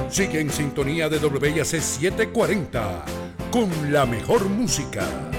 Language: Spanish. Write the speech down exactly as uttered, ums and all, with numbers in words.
Sigue en sintonía de W I A C setecientos cuarenta con la mejor música.